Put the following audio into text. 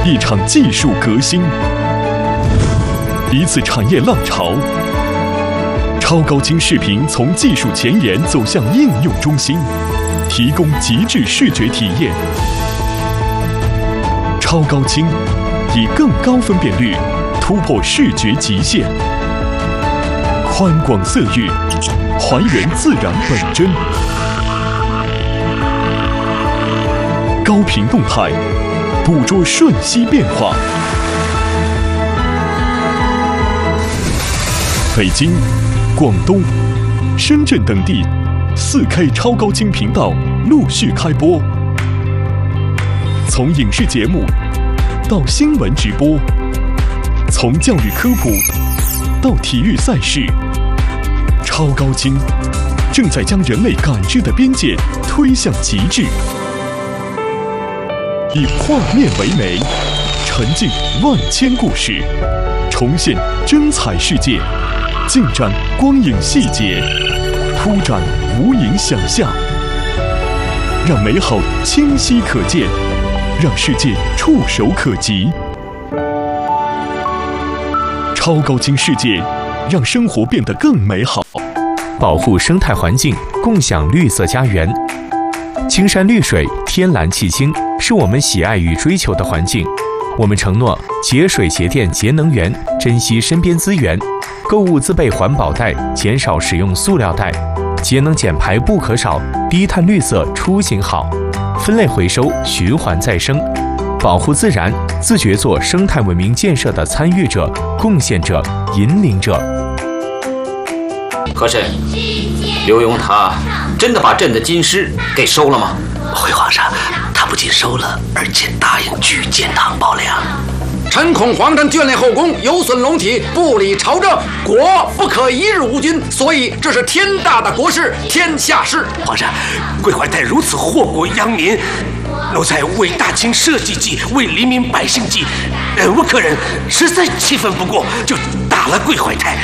一场技术革新，一次产业浪潮。超高清视频从技术前沿走向应用中心，提供极致视觉体验。超高清以更高分辨率突破视觉极限，宽广色域还原自然本真，高频动态捕捉瞬息变化。北京、广东、深圳等地4K 超高清频道陆续开播，从影视节目到新闻直播，从教育科普到体育赛事，超高清正在将人类感知的边界推向极致。以画面为媒，沉浸万千故事，重现真彩世界，尽展光影细节，铺展无垠想象，让美好清晰可见，让世界触手可及。超高清世界，让生活变得更美好。 保护生态环境，共享绿色家园。青山绿水，天蓝气清，是我们喜爱与追求的环境。我们承诺节水节电节能源，珍惜身边资源，购物自备环保袋，减少使用塑料袋，节能减排不可少，低碳绿色出行好，分类回收，循环再生，保护自然，自觉做生态文明建设的参与者、贡献者、引领者。 和珅，刘墉他真的把朕的金狮给收了吗？ 回皇上，他不仅收了，而且答应举荐唐宝良。 臣恐皇上眷恋后宫，有损龙体，不理朝政，国不可一日无君，所以这是天大的国事，天下事。 皇上，贵怀泰如此祸国殃民，奴才为大清社稷计，为黎民百姓计，忍无可忍，实在气愤不过，就打了贵怀泰。